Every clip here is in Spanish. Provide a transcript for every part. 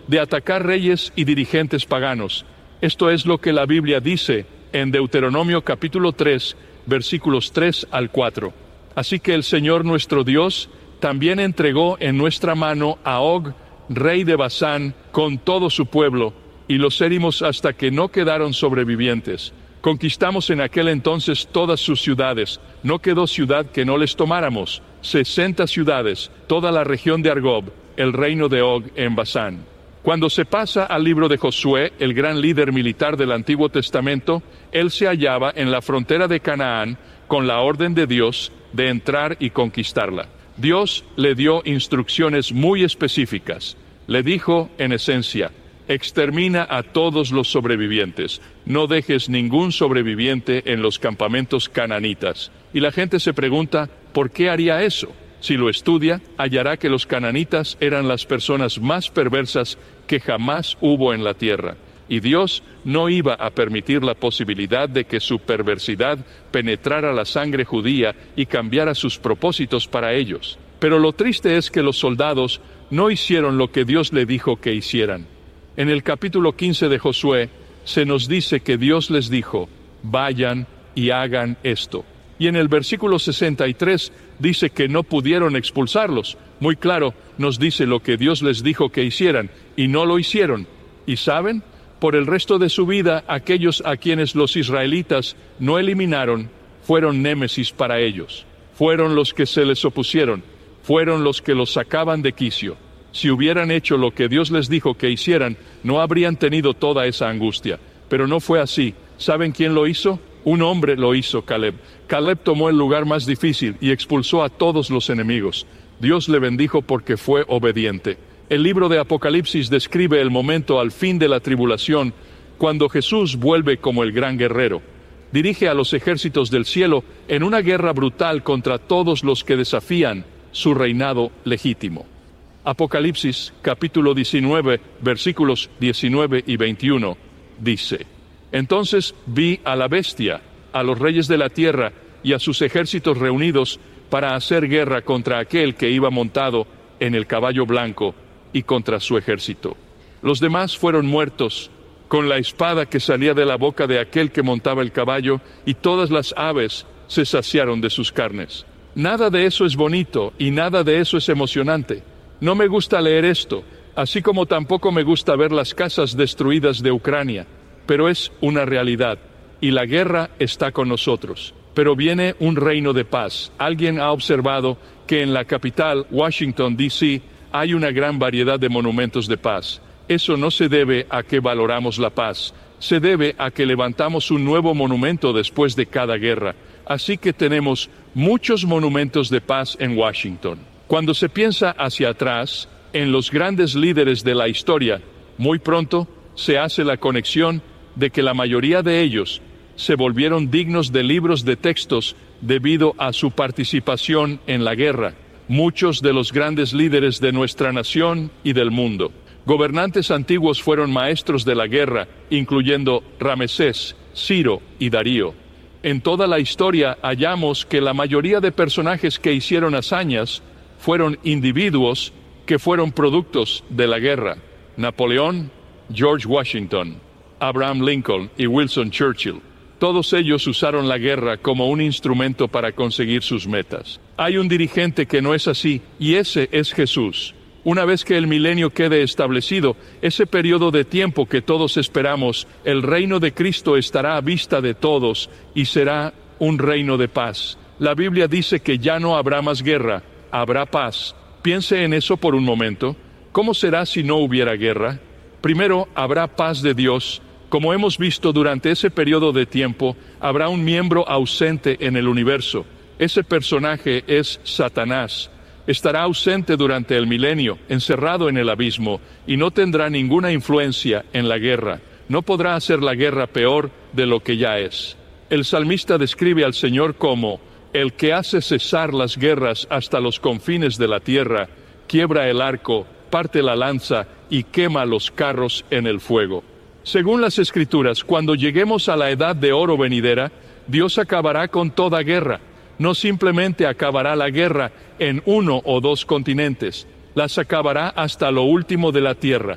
de atacar reyes y dirigentes paganos. Esto es lo que la Biblia dice en Deuteronomio capítulo 3, versículos 3 al 4. Así que el Señor nuestro Dios también entregó en nuestra mano a Og, rey de Basán, con todo su pueblo, y los herimos hasta que no quedaron sobrevivientes. Conquistamos en aquel entonces todas sus ciudades, no quedó ciudad que no les tomáramos, 60 ciudades, toda la región de Argob, el reino de Og en Basán. Cuando se pasa al libro de Josué, el gran líder militar del Antiguo Testamento, él se hallaba en la frontera de Canaán con la orden de Dios de entrar y conquistarla. Dios le dio instrucciones muy específicas. Le dijo, en esencia, extermina a todos los sobrevivientes, no dejes ningún sobreviviente en los campamentos cananitas. Y la gente se pregunta, ¿por qué haría eso? Si lo estudia, hallará que los cananitas eran las personas más perversas que jamás hubo en la tierra. Y Dios no iba a permitir la posibilidad de que su perversidad penetrara la sangre judía y cambiara sus propósitos para ellos. Pero lo triste es que los soldados no hicieron lo que Dios le dijo que hicieran. En el capítulo 15 de Josué se nos dice que Dios les dijo, vayan y hagan esto. Y en el versículo 63 dice que no pudieron expulsarlos. Muy claro, nos dice lo que Dios les dijo que hicieran, y no lo hicieron. ¿Y saben? Por el resto de su vida, aquellos a quienes los israelitas no eliminaron, fueron némesis para ellos. Fueron los que se les opusieron, fueron los que los sacaban de quicio. Si hubieran hecho lo que Dios les dijo que hicieran, no habrían tenido toda esa angustia. Pero no fue así. ¿Saben quién lo hizo? Un hombre lo hizo, Caleb. Caleb tomó el lugar más difícil y expulsó a todos los enemigos. Dios le bendijo porque fue obediente. El libro de Apocalipsis describe el momento al fin de la tribulación, cuando Jesús vuelve como el gran guerrero. Dirige a los ejércitos del cielo en una guerra brutal contra todos los que desafían su reinado legítimo. Apocalipsis capítulo 19, versículos 19 y 21, dice: Entonces vi a la bestia, a los reyes de la tierra y a sus ejércitos reunidos para hacer guerra contra aquel que iba montado en el caballo blanco y contra su ejército. Los demás fueron muertos con la espada que salía de la boca de aquel que montaba el caballo, y todas las aves se saciaron de sus carnes. Nada de eso es bonito y nada de eso es emocionante. No me gusta leer esto, así como tampoco me gusta ver las casas destruidas de Ucrania, pero es una realidad, y la guerra está con nosotros. Pero viene un reino de paz. Alguien ha observado que en la capital, Washington, D.C., hay una gran variedad de monumentos de paz. Eso no se debe a que valoramos la paz, se debe a que levantamos un nuevo monumento después de cada guerra. Así que tenemos muchos monumentos de paz en Washington. Cuando se piensa hacia atrás, en los grandes líderes de la historia, muy pronto se hace la conexión de que la mayoría de ellos se volvieron dignos de libros de textos debido a su participación en la guerra. Muchos de los grandes líderes de nuestra nación y del mundo. Gobernantes antiguos fueron maestros de la guerra, incluyendo Ramesés, Ciro y Darío. En toda la historia hallamos que la mayoría de personajes que hicieron hazañas fueron individuos que fueron productos de la guerra. Napoleón, George Washington, Abraham Lincoln y Winston Churchill. Todos ellos usaron la guerra como un instrumento para conseguir sus metas. Hay un dirigente que no es así, y ese es Jesús. Una vez que el milenio quede establecido, ese periodo de tiempo que todos esperamos, el reino de Cristo estará a vista de todos y será un reino de paz. La Biblia dice que ya no habrá más guerra, habrá paz. Piense en eso por un momento. ¿Cómo será si no hubiera guerra? Primero, habrá paz de Dios. Como hemos visto durante ese periodo de tiempo, habrá un miembro ausente en el universo. Ese personaje es Satanás. Estará ausente durante el milenio, encerrado en el abismo, y no tendrá ninguna influencia en la guerra. No podrá hacer la guerra peor de lo que ya es. El salmista describe al Señor como el que hace cesar las guerras hasta los confines de la tierra, quiebra el arco, parte la lanza y quema los carros en el fuego. Según las Escrituras, cuando lleguemos a la edad de oro venidera, Dios acabará con toda guerra. No simplemente acabará la guerra en uno o dos continentes, las acabará hasta lo último de la tierra.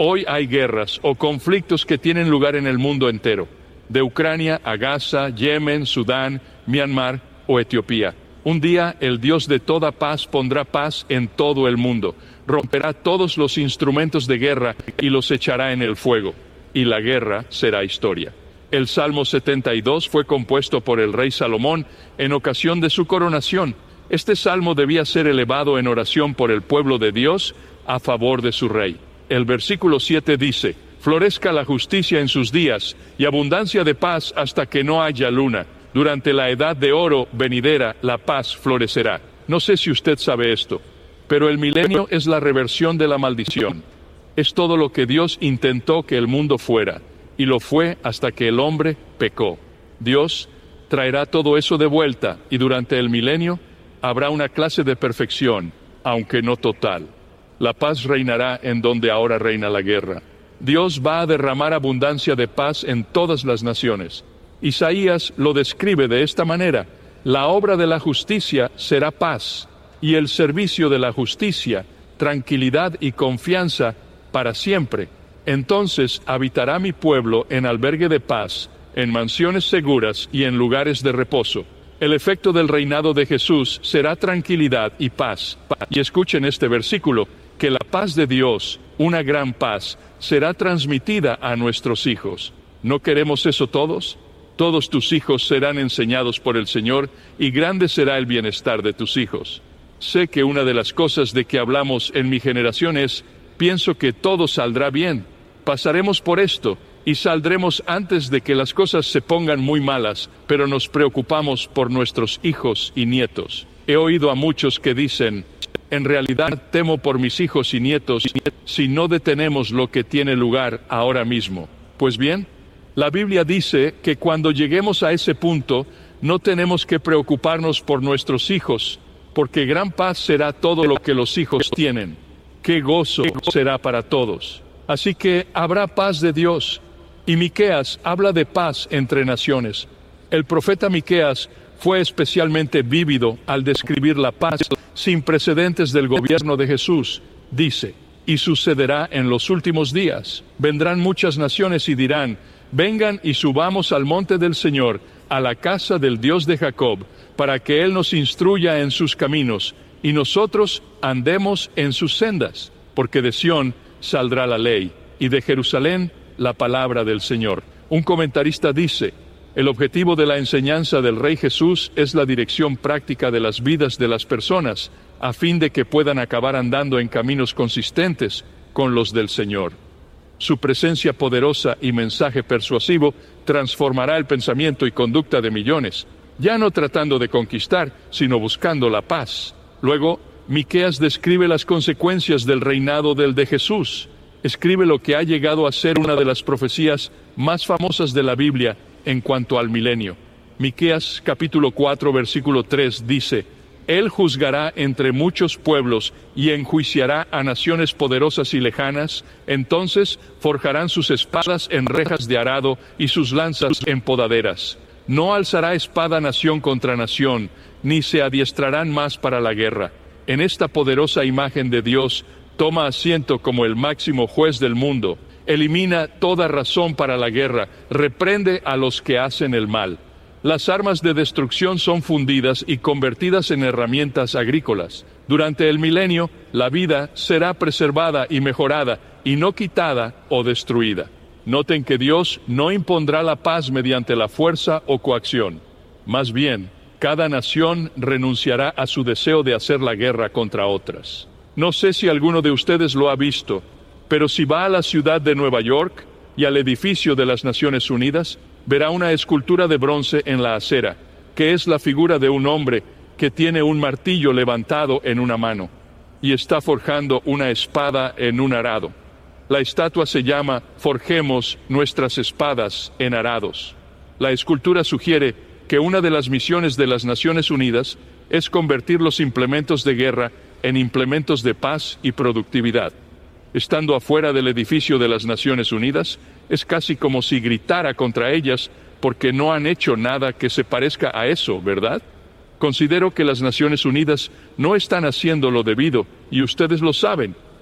Hoy hay guerras o conflictos que tienen lugar en el mundo entero, de Ucrania a Gaza, Yemen, Sudán, Myanmar o Etiopía. Un día el Dios de toda paz pondrá paz en todo el mundo, romperá todos los instrumentos de guerra y los echará en el fuego, y la guerra será historia. El Salmo 72 fue compuesto por el rey Salomón en ocasión de su coronación. Este salmo debía ser elevado en oración por el pueblo de Dios a favor de su rey. El versículo 7 dice: florezca la justicia en sus días y abundancia de paz hasta que no haya luna. Durante la edad de oro venidera, la paz florecerá. No sé si usted sabe esto, pero el milenio es la reversión de la maldición. Es todo lo que Dios intentó que el mundo fuera, y lo fue hasta que el hombre pecó. Dios traerá todo eso de vuelta, y durante el milenio habrá una clase de perfección, aunque no total. La paz reinará en donde ahora reina la guerra. Dios va a derramar abundancia de paz en todas las naciones. Isaías lo describe de esta manera: la obra de la justicia será paz, y el servicio de la justicia, tranquilidad y confianza para siempre. Entonces habitará mi pueblo en albergue de paz, en mansiones seguras y en lugares de reposo. El efecto del reinado de Jesús será tranquilidad y paz. Y escuchen este versículo, que la paz de Dios, una gran paz, será transmitida a nuestros hijos. ¿No queremos eso todos? Todos tus hijos serán enseñados por el Señor, y grande será el bienestar de tus hijos. Sé que una de las cosas de que hablamos en mi generación es: pienso que todo saldrá bien, pasaremos por esto, y saldremos antes de que las cosas se pongan muy malas, pero nos preocupamos por nuestros hijos y nietos. He oído a muchos que dicen: en realidad temo por mis hijos y nietos si no detenemos lo que tiene lugar ahora mismo. Pues bien, la Biblia dice que cuando lleguemos a ese punto, no tenemos que preocuparnos por nuestros hijos, porque gran paz será todo lo que los hijos tienen. ¡Qué gozo será para todos! Así que habrá paz de Dios. Y Miqueas habla de paz entre naciones. El profeta Miqueas fue especialmente vívido al describir la paz sin precedentes del gobierno de Jesús. Dice: y sucederá en los últimos días. Vendrán muchas naciones y dirán: vengan y subamos al monte del Señor, a la casa del Dios de Jacob, para que Él nos instruya en sus caminos, y nosotros andemos en sus sendas. Porque de Sión saldrá la ley, y de Jerusalén la palabra del Señor. Un comentarista dice: el objetivo de la enseñanza del Rey Jesús es la dirección práctica de las vidas de las personas, a fin de que puedan acabar andando en caminos consistentes con los del Señor. Su presencia poderosa y mensaje persuasivo transformará el pensamiento y conducta de millones, ya no tratando de conquistar, sino buscando la paz. Luego, Miqueas describe las consecuencias del reinado del de Jesús. Escribe lo que ha llegado a ser una de las profecías más famosas de la Biblia en cuanto al milenio. Miqueas capítulo 4 versículo 3 dice: Él juzgará entre muchos pueblos y enjuiciará a naciones poderosas y lejanas. Entonces forjarán sus espadas en rejas de arado y sus lanzas en podaderas. No alzará espada nación contra nación, ni se adiestrarán más para la guerra. En esta poderosa imagen de Dios toma asiento como el máximo juez del mundo. Elimina toda razón para la guerra, reprende a los que hacen el mal. Las armas de destrucción son fundidas y convertidas en herramientas agrícolas. Durante el milenio, la vida será preservada y mejorada, y no quitada o destruida. Noten que Dios no impondrá la paz mediante la fuerza o coacción. Más bien, cada nación renunciará a su deseo de hacer la guerra contra otras. No sé si alguno de ustedes lo ha visto, pero si va a la ciudad de Nueva York y al edificio de las Naciones Unidas, verá una escultura de bronce en la acera, que es la figura de un hombre que tiene un martillo levantado en una mano y está forjando una espada en un arado. La estatua se llama Forjemos nuestras espadas en arados. La escultura sugiere que una de las misiones de las Naciones Unidas es convertir los implementos de guerra en implementos de paz y productividad. Estando afuera del edificio de las Naciones Unidas, es casi como si gritara contra ellas porque no han hecho nada que se parezca a eso, ¿verdad? Considero que las Naciones Unidas no están haciendo lo debido, y ustedes lo saben.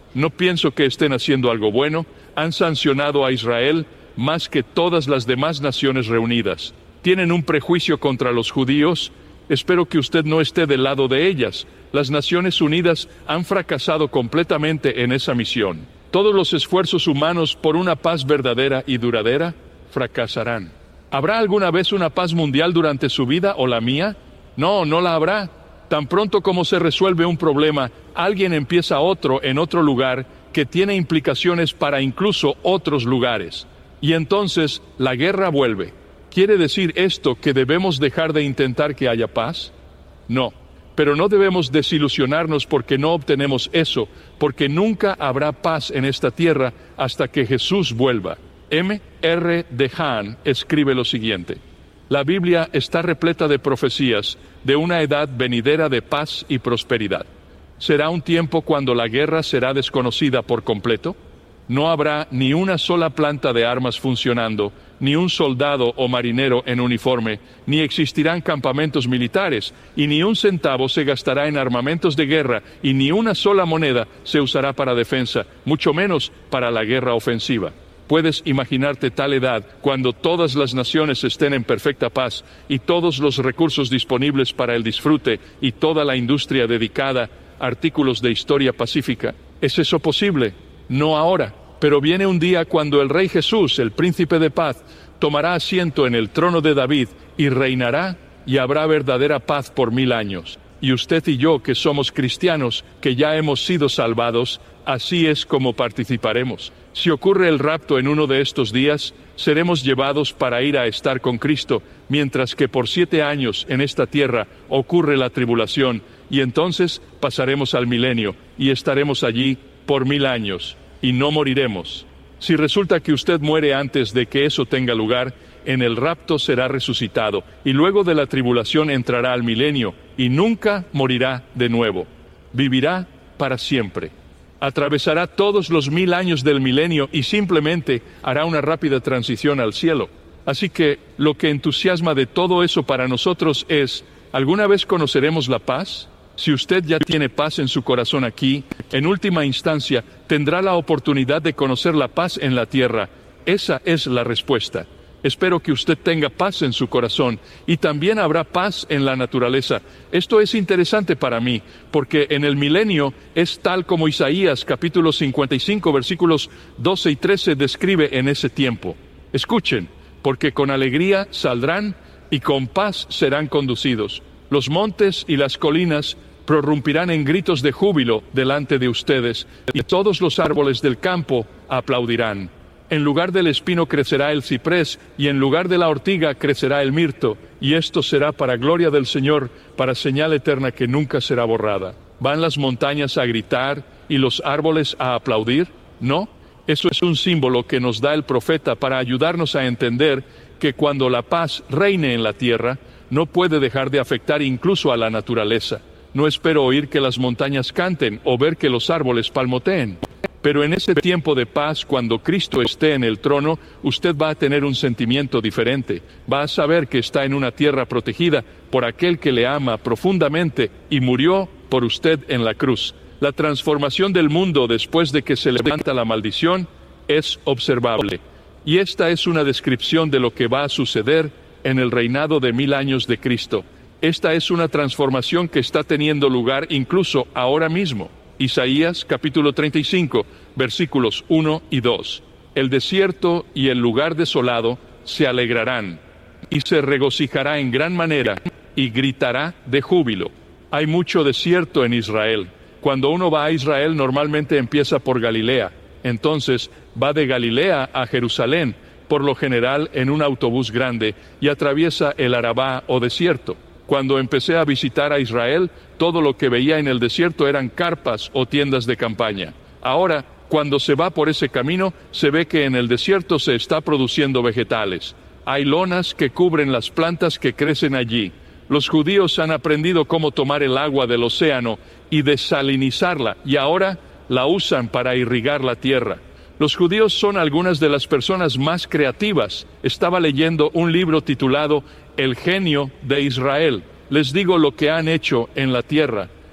No pienso que estén haciendo algo bueno. Han sancionado a Israel más que todas las demás naciones reunidas. Tienen un prejuicio contra los judíos. Espero que usted no esté del lado de ellas. Las Naciones Unidas han fracasado completamente en esa misión. Todos los esfuerzos humanos por una paz verdadera y duradera fracasarán. ¿Habrá alguna vez una paz mundial durante su vida o la mía? No, no la habrá. Tan pronto como se resuelve un problema, alguien empieza otro en otro lugar que tiene implicaciones para incluso otros lugares. Y entonces la guerra vuelve. ¿Quiere decir esto que debemos dejar de intentar que haya paz? No, pero no debemos desilusionarnos porque no obtenemos eso, porque nunca habrá paz en esta tierra hasta que Jesús vuelva. M. R. DeHaan escribe lo siguiente: la Biblia está repleta de profecías de una edad venidera de paz y prosperidad. ¿Será un tiempo cuando la guerra será desconocida por completo? No habrá ni una sola planta de armas funcionando, ni un soldado o marinero en uniforme, ni existirán campamentos militares, y ni un centavo se gastará en armamentos de guerra, y ni una sola moneda se usará para defensa, mucho menos para la guerra ofensiva. ¿Puedes imaginarte tal edad cuando todas las naciones estén en perfecta paz y todos los recursos disponibles para el disfrute y toda la industria dedicada a artículos de historia pacífica? ¿Es eso posible? No ahora, pero viene un día cuando el Rey Jesús, el Príncipe de Paz, tomará asiento en el trono de David y reinará, y habrá verdadera paz por 1000 años. Y usted y yo, que somos cristianos, que ya hemos sido salvados, así es como participaremos. Si ocurre el rapto en uno de estos días, seremos llevados para ir a estar con Cristo, mientras que por 7 años en esta tierra ocurre la tribulación, y entonces pasaremos al milenio, y estaremos allí por 1000 años, y no moriremos. Si resulta que usted muere antes de que eso tenga lugar, en el rapto será resucitado, y luego de la tribulación entrará al milenio, y nunca morirá de nuevo. Vivirá para siempre. Atravesará todos los 1000 años del milenio y simplemente hará una rápida transición al cielo. Así que lo que entusiasma de todo eso para nosotros es: ¿alguna vez conoceremos la paz? Si usted ya tiene paz en su corazón aquí, en última instancia tendrá la oportunidad de conocer la paz en la tierra. Esa es la respuesta. Espero que usted tenga paz en su corazón, y también habrá paz en la naturaleza. Esto es interesante para mí, porque en el milenio es tal como Isaías capítulo 55 versículos 12 y 13 describe en ese tiempo. Escuchen: porque con alegría saldrán y con paz serán conducidos. Los montes y las colinas prorrumpirán en gritos de júbilo delante de ustedes, y todos los árboles del campo aplaudirán. En lugar del espino crecerá el ciprés, y en lugar de la ortiga crecerá el mirto, y esto será para gloria del Señor, para señal eterna que nunca será borrada. ¿Van las montañas a gritar y los árboles a aplaudir? No, eso es un símbolo que nos da el profeta para ayudarnos a entender que cuando la paz reine en la tierra, no puede dejar de afectar incluso a la naturaleza. No espero oír que las montañas canten o ver que los árboles palmoteen. Pero en ese tiempo de paz, cuando Cristo esté en el trono, usted va a tener un sentimiento diferente. Va a saber que está en una tierra protegida por aquel que le ama profundamente y murió por usted en la cruz. La transformación del mundo después de que se levanta la maldición es observable. Y esta es una descripción de lo que va a suceder en el reinado de 1000 años de Cristo. Esta es una transformación que está teniendo lugar incluso ahora mismo. Isaías capítulo 35, versículos 1 y 2. El desierto y el lugar desolado se alegrarán, y se regocijará en gran manera, y gritará de júbilo. Hay mucho desierto en Israel. Cuando uno va a Israel, normalmente empieza por Galilea. Entonces va de Galilea a Jerusalén, por lo general en un autobús grande, y atraviesa el Arabá o desierto. Cuando empecé a visitar a Israel, todo lo que veía en el desierto eran carpas o tiendas de campaña. Ahora, cuando se va por ese camino, se ve que en el desierto se está produciendo vegetales. Hay lonas que cubren las plantas que crecen allí. Los judíos han aprendido cómo tomar el agua del océano y desalinizarla, y ahora la usan para irrigar la tierra. Los judíos son algunas de las personas más creativas. Estaba leyendo un libro titulado El genio de Israel. Les digo lo que han hecho en la tierra.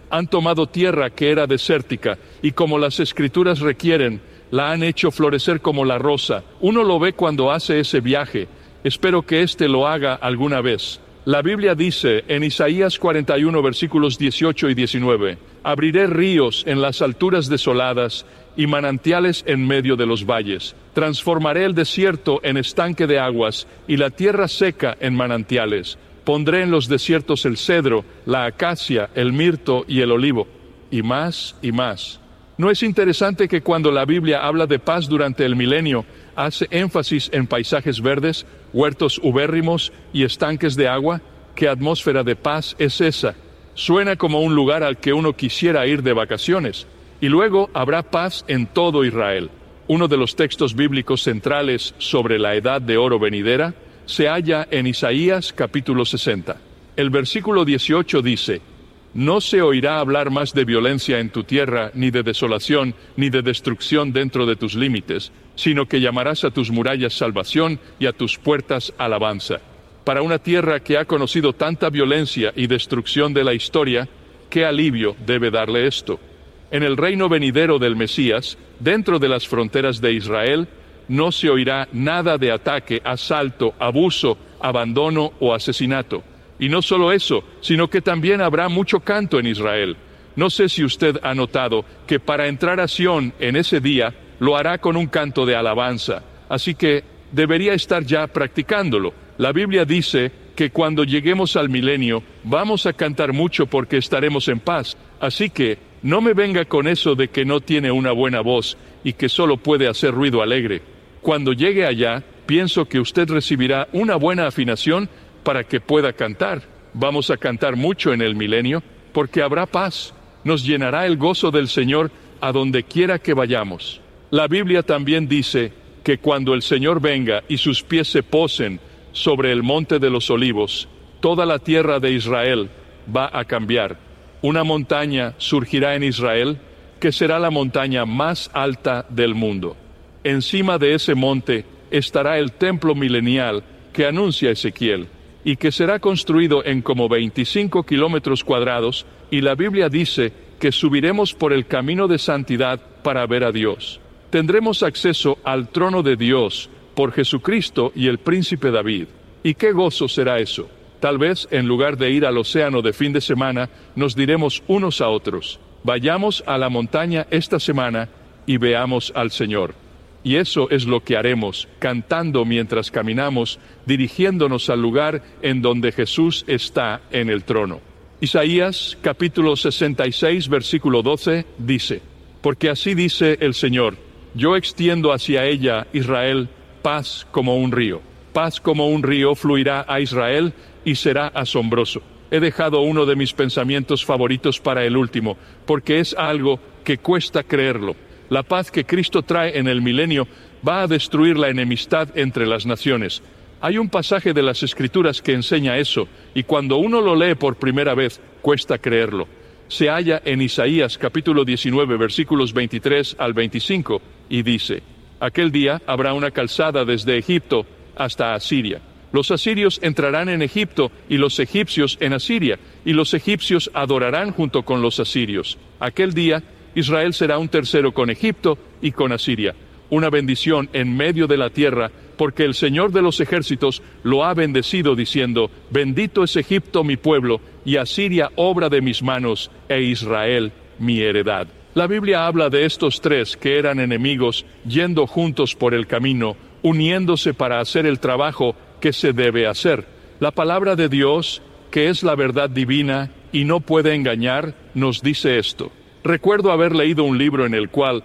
Han tomado tierra que era desértica, y como las Escrituras requieren, la han hecho florecer como la rosa. Uno lo ve cuando hace ese viaje. Espero que éste lo haga alguna vez. La Biblia dice en Isaías 41, versículos 18 y 19, «Abriré ríos en las alturas desoladas y manantiales en medio de los valles. Transformaré el desierto en estanque de aguas y la tierra seca en manantiales. Pondré en los desiertos el cedro, la acacia, el mirto y el olivo». Y más y más. ¿No es interesante que cuando la Biblia habla de paz durante el milenio, hace énfasis en paisajes verdes, huertos ubérrimos y estanques de agua? ¿Qué atmósfera de paz es esa? Suena como un lugar al que uno quisiera ir de vacaciones. Y luego habrá paz en todo Israel. Uno de los textos bíblicos centrales sobre la edad de oro venidera se halla en Isaías capítulo 60. El versículo 18 dice: «No se oirá hablar más de violencia en tu tierra, ni de desolación, ni de destrucción dentro de tus límites, sino que llamarás a tus murallas salvación y a tus puertas alabanza». Para una tierra que ha conocido tanta violencia y destrucción de la historia, ¿qué alivio debe darle esto? En el reino venidero del Mesías, dentro de las fronteras de Israel, no se oirá nada de ataque, asalto, abuso, abandono o asesinato. Y no solo eso, sino que también habrá mucho canto en Israel. No sé si usted ha notado que para entrar a Sión en ese día, lo hará con un canto de alabanza. Así que debería estar ya practicándolo. La Biblia dice que cuando lleguemos al milenio, vamos a cantar mucho porque estaremos en paz. Así que no me venga con eso de que no tiene una buena voz y que solo puede hacer ruido alegre. Cuando llegue allá, pienso que usted recibirá una buena afinación para que pueda cantar. Vamos a cantar mucho en el milenio, porque habrá paz. Nos llenará el gozo del Señor a donde quiera que vayamos. La Biblia también dice que cuando el Señor venga y sus pies se posen sobre el monte de los olivos, toda la tierra de Israel va a cambiar. Una montaña surgirá en Israel, que será la montaña más alta del mundo. Encima de ese monte estará el templo milenial que anuncia Ezequiel, y que será construido en como 25 kilómetros cuadrados, y la Biblia dice que subiremos por el camino de santidad para ver a Dios. Tendremos acceso al trono de Dios por Jesucristo y el príncipe David. ¿Y qué gozo será eso? Tal vez, en lugar de ir al océano de fin de semana, nos diremos unos a otros: vayamos a la montaña esta semana y veamos al Señor. Y eso es lo que haremos, cantando mientras caminamos, dirigiéndonos al lugar en donde Jesús está en el trono. Isaías capítulo 66, versículo 12, dice: «Porque así dice el Señor, yo extiendo hacia ella, Israel, paz como un río. Paz como un río fluirá a Israel y será asombroso». He dejado uno de mis pensamientos favoritos para el último, porque es algo que cuesta creerlo. La paz que Cristo trae en el milenio va a destruir la enemistad entre las naciones. Hay un pasaje de las Escrituras que enseña eso, y cuando uno lo lee por primera vez, cuesta creerlo. Se halla en Isaías capítulo 19, versículos 23 al 25, y dice: «Aquel día habrá una calzada desde Egipto hasta Asiria. Los asirios entrarán en Egipto y los egipcios en Asiria, y los egipcios adorarán junto con los asirios. Aquel día Israel será un tercero con Egipto y con Asiria, una bendición en medio de la tierra, porque el Señor de los ejércitos lo ha bendecido, diciendo: bendito es Egipto mi pueblo, y Asiria obra de mis manos, e Israel mi heredad». La Biblia habla de estos tres que eran enemigos, yendo juntos por el camino, uniéndose para hacer el trabajo que se debe hacer. La palabra de Dios, que es la verdad divina y no puede engañar, nos dice esto. Recuerdo haber leído un libro en el cual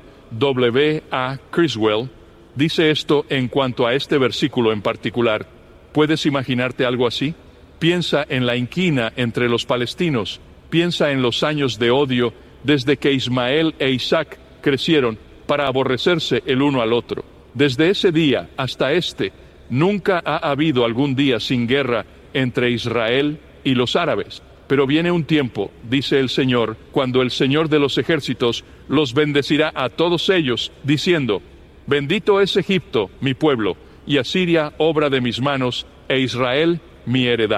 W. A. Criswell dice esto en cuanto a este versículo en particular. ¿Puedes imaginarte algo así? Piensa en la inquina entre los palestinos. Piensa en los años de odio desde que Ismael e Isaac crecieron para aborrecerse el uno al otro. Desde ese día hasta este, nunca ha habido algún día sin guerra entre Israel y los árabes. Pero viene un tiempo, dice el Señor, cuando el Señor de los ejércitos los bendecirá a todos ellos, diciendo: bendito es Egipto, mi pueblo, y Asiria, obra de mis manos, e Israel, mi heredad.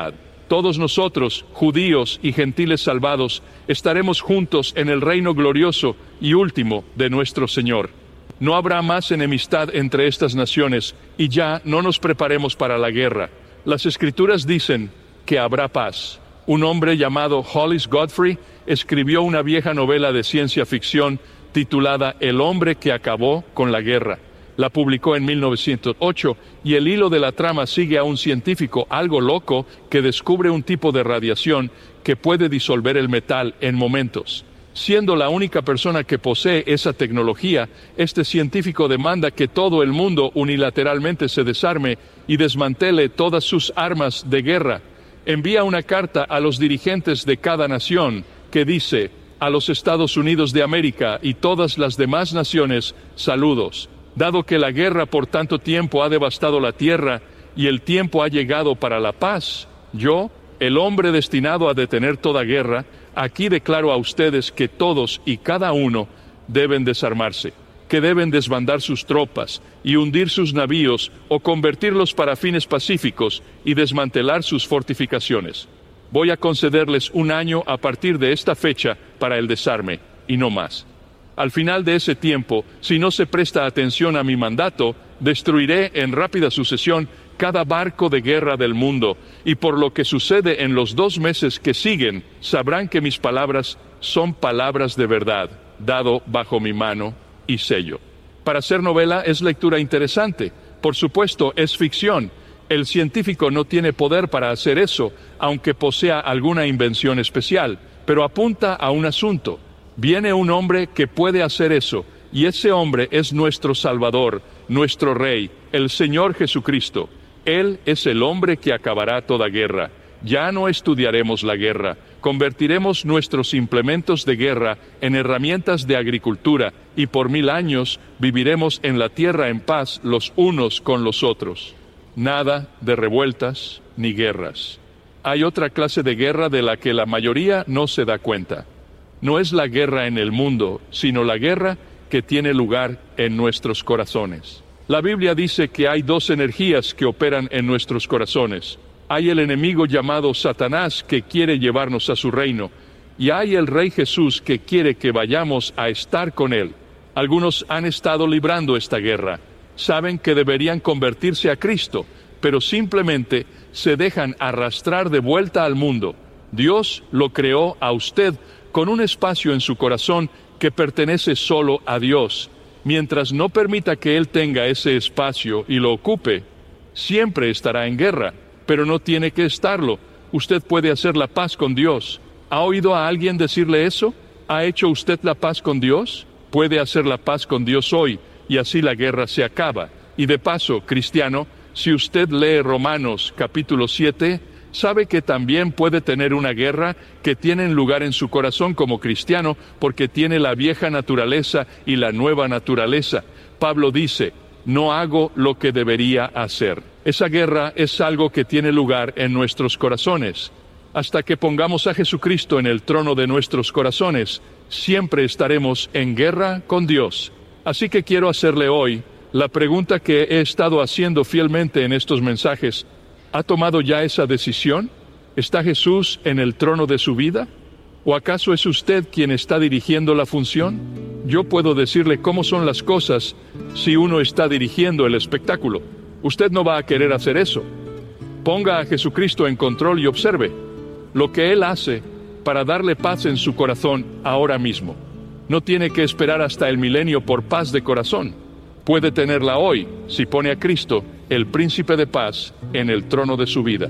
Todos nosotros, judíos y gentiles salvados, estaremos juntos en el reino glorioso y último de nuestro Señor. No habrá más enemistad entre estas naciones, y ya no nos preparemos para la guerra. Las Escrituras dicen que habrá paz. Un hombre llamado Hollis Godfrey escribió una vieja novela de ciencia ficción titulada El hombre que acabó con la guerra. La publicó en 1908 y el hilo de la trama sigue a un científico algo loco que descubre un tipo de radiación que puede disolver el metal en momentos. Siendo la única persona que posee esa tecnología, este científico demanda que todo el mundo unilateralmente se desarme y desmantele todas sus armas de guerra. Envía una carta a los dirigentes de cada nación que dice: a los Estados Unidos de América y todas las demás naciones, saludos. Dado que la guerra por tanto tiempo ha devastado la tierra y el tiempo ha llegado para la paz, yo, el hombre destinado a detener toda guerra, aquí declaro a ustedes que todos y cada uno deben desarmarse, que deben desbandar sus tropas y hundir sus navíos o convertirlos para fines pacíficos y desmantelar sus fortificaciones. Voy a concederles 1 año a partir de esta fecha para el desarme, y no más. Al final de ese tiempo, si no se presta atención a mi mandato, destruiré en rápida sucesión cada barco de guerra del mundo, y por lo que sucede en los 2 meses que siguen, sabrán que mis palabras son palabras de verdad, dado bajo mi mano y sello. Para ser novela es lectura interesante. Por supuesto, es ficción. El científico no tiene poder para hacer eso, aunque posea alguna invención especial, pero apunta a un asunto. Viene un hombre que puede hacer eso, y ese hombre es nuestro Salvador, nuestro Rey, el Señor Jesucristo. Él es el hombre que acabará toda guerra. Ya no estudiaremos la guerra, convertiremos nuestros implementos de guerra en herramientas de agricultura, y por 1000 años viviremos en la tierra en paz los unos con los otros. Nada de revueltas ni guerras. Hay otra clase de guerra de la que la mayoría no se da cuenta. No es la guerra en el mundo, sino la guerra que tiene lugar en nuestros corazones. La Biblia dice que hay 2 energías que operan en nuestros corazones. Hay el enemigo llamado Satanás que quiere llevarnos a su reino, y hay el Rey Jesús que quiere que vayamos a estar con Él. Algunos han estado librando esta guerra. Saben que deberían convertirse a Cristo, pero simplemente se dejan arrastrar de vuelta al mundo. Dios lo creó a usted con un espacio en su corazón que pertenece solo a Dios. Mientras no permita que Él tenga ese espacio y lo ocupe, siempre estará en guerra, pero no tiene que estarlo. Usted puede hacer la paz con Dios. ¿Ha oído a alguien decirle eso? ¿Ha hecho usted la paz con Dios? Puede hacer la paz con Dios hoy, y así la guerra se acaba. Y de paso, cristiano, si usted lee Romanos capítulo 7, sabe que también puede tener una guerra que tiene lugar en su corazón como cristiano, porque tiene la vieja naturaleza y la nueva naturaleza. Pablo dice: no hago lo que debería hacer. Esa guerra es algo que tiene lugar en nuestros corazones. Hasta que pongamos a Jesucristo en el trono de nuestros corazones, siempre estaremos en guerra con Dios. Así que quiero hacerle hoy la pregunta que he estado haciendo fielmente en estos mensajes. ¿Ha tomado ya esa decisión? ¿Está Jesús en el trono de su vida? ¿O acaso es usted quien está dirigiendo la función? Yo puedo decirle cómo son las cosas si uno está dirigiendo el espectáculo. Usted no va a querer hacer eso. Ponga a Jesucristo en control y observe lo que Él hace para darle paz en su corazón ahora mismo. No tiene que esperar hasta el milenio por paz de corazón. Puede tenerla hoy si pone a Cristo, el príncipe de paz, en el trono de su vida.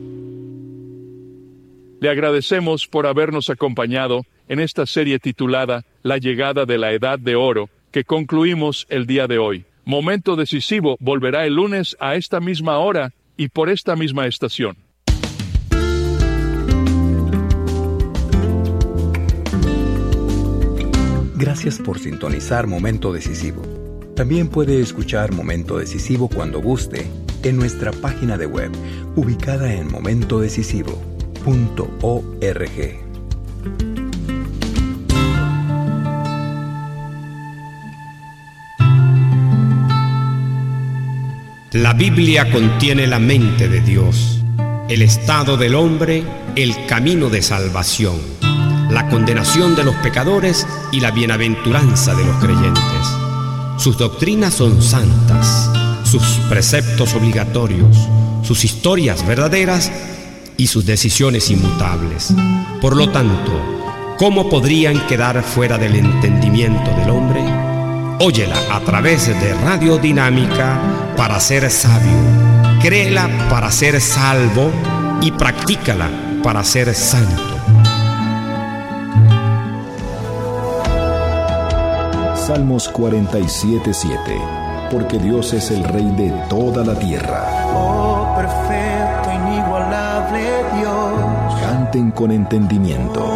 Le agradecemos por habernos acompañado en esta serie titulada La llegada de la Edad de Oro, que concluimos el día de hoy. Momento Decisivo volverá el lunes a esta misma hora y por esta misma estación. Gracias por sintonizar Momento Decisivo. También puede escuchar Momento Decisivo cuando guste en nuestra página de web, ubicada en momentodecisivo.org. La Biblia contiene la mente de Dios. el estado del hombre, el camino de salvación, la condenación de los pecadores y la bienaventuranza de los creyentes. Sus doctrinas son santas, sus preceptos obligatorios, sus historias verdaderas y sus decisiones inmutables. Por lo tanto, ¿cómo podrían quedar fuera del entendimiento del hombre? Óyela a través de Radio Dinámica para ser sabio, créela para ser salvo y practícala para ser santo. Salmos 47:7. Porque Dios es el Rey de toda la tierra. Oh, perfecto, inigualable Dios. Canten con entendimiento.